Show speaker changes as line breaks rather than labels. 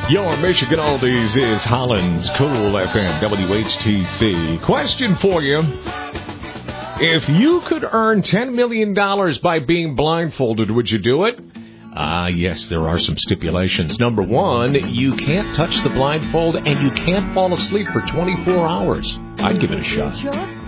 Your Michigan Oldies is Holland's Cool FM, WHTC. Question for you. If you could earn $10 million by being blindfolded, would you do it? Yes, there are some stipulations. Number one, you can't touch the blindfold and you can't fall asleep for 24 hours. I'd give it a shot.